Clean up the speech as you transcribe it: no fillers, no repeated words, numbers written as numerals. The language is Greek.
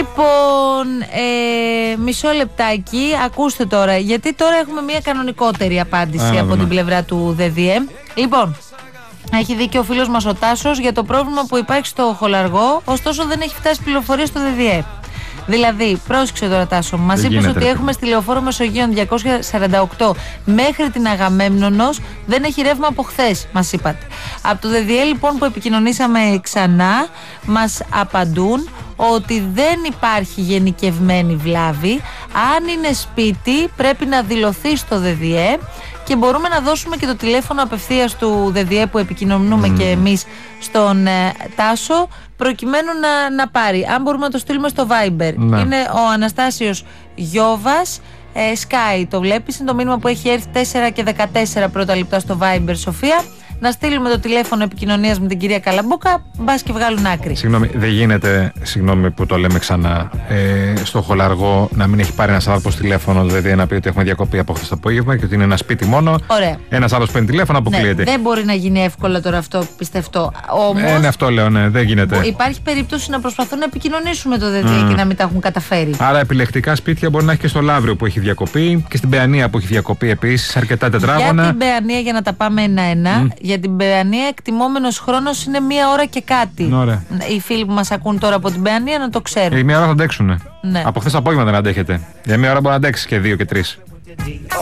Λοιπόν, μισό λεπτάκι, ακούστε τώρα, γιατί τώρα έχουμε μια κανονικότερη απάντηση από την πλευρά του ΔΔΕ. Λοιπόν, έχει δίκιο ο φίλος μας ο Τάσος για το πρόβλημα που υπάρχει στο Χολαργό, ωστόσο δεν έχει φτάσει πληροφορία στο ΔΔΕ. Δηλαδή, πρόσεξε τώρα Τάσο, μας είπες ότι έχουμε στη Λεωφόρο Μεσογείων 248 μέχρι την Αγαμέμνονος, δεν έχει ρεύμα από χθες, μας είπατε. Από το ΔΔΕ λοιπόν που επικοινωνήσαμε ξανά, μας απαντούν ότι δεν υπάρχει γενικευμένη βλάβη. Αν είναι σπίτι πρέπει να δηλωθεί στο ΔΔΕ και μπορούμε να δώσουμε και το τηλέφωνο απευθείας του ΔΔΕ που επικοινωνούμε και εμείς στον Τάσο, προκειμένου να πάρει. Αν μπορούμε να το στείλουμε στο Viber. Είναι ο Αναστάσιος Γιώβας, Sky το βλέπεις, είναι το μήνυμα που έχει έρθει 4 και 14 πρώτα λεπτά στο Viber, Σοφία. Να στείλουμε το τηλέφωνο επικοινωνίας με την κυρία Καλαμπούκα, μπας και βγάλουν άκρη. Συγγνώμη, δεν γίνεται, συγγνώμη που το λέμε ξανά, στο Χολαργό να μην έχει πάρει ένας άνθρωπος τηλέφωνο, δηλαδή να πει ότι έχουμε διακοπή από χθες το απόγευμα και ότι είναι ένα σπίτι μόνο. Ωραία. Ένας άλλος παίρνει τηλέφωνο, αποκλείεται. Ναι, δεν μπορεί να γίνει εύκολα τώρα αυτό, πιστευτό. Όμως, ναι, αυτό λέω, ναι, δεν γίνεται. Υπάρχει περίπτωση να προσπαθούν να επικοινωνήσουν με το ΔΔΕ και να μην τα έχουν καταφέρει. Άρα, επιλεκτικά σπίτια μπορεί να έχει και στο Λαύριο που έχει διακοπή και στην Παιανία που έχει διακοπή επίσης, αρκετά τετράγωνα. Για την Παιανία, για να τα πάμε ένα-ένα, για την Παιανία εκτιμόμενος χρόνος είναι 1 ώρα και κάτι. Ωραία. Οι φίλοι που μας ακούν τώρα από την Παιανία να το ξέρουν. Η 1 ώρα θα αντέξουν. Ναι. Από χθες απόγευμα δεν αντέχετε. Για 1 ώρα μπορεί να αντέξει και 2 και 3.